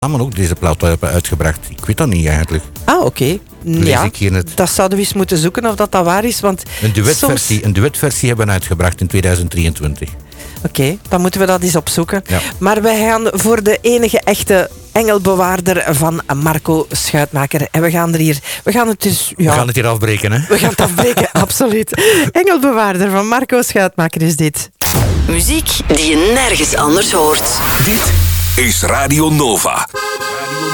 namen ook deze plaat hebben uitgebracht. Ik weet dat niet eigenlijk. Ah, oké. Ja, dat zouden we eens moeten zoeken of dat waar is. Want een duetversie hebben we uitgebracht in 2023. Oké, dan moeten we dat eens opzoeken. Ja. Maar wij gaan voor de enige echte engelbewaarder van Marco Schuitmaker. En we gaan het dus... Ja, we gaan het hier afbreken, hè? We gaan het afbreken, absoluut. Engelbewaarder van Marco Schuitmaker is dit. Muziek die je nergens anders hoort. Dit is Radio Nova.